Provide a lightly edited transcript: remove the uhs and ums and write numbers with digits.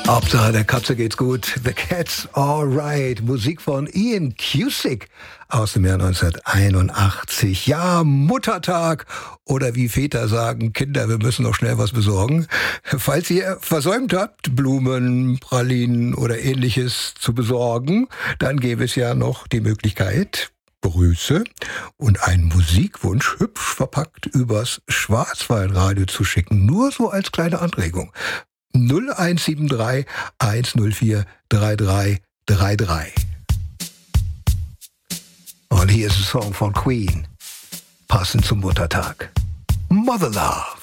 Hauptsache der Katze geht's gut. The Cat's Alright. Musik von Ian Cusick aus dem Jahr 1981. Ja, Muttertag. Oder wie Väter sagen, Kinder, wir müssen noch schnell was besorgen. Falls ihr versäumt habt, Blumen, Pralinen oder Ähnliches zu besorgen, dann gäbe es ja noch die Möglichkeit, Grüße und einen Musikwunsch hübsch verpackt übers Schwarzwaldradio zu schicken. Nur so als kleine Anregung. 0173 104 3333. Und hier ist ein Song von Queen, passend zum Muttertag. Mother Love.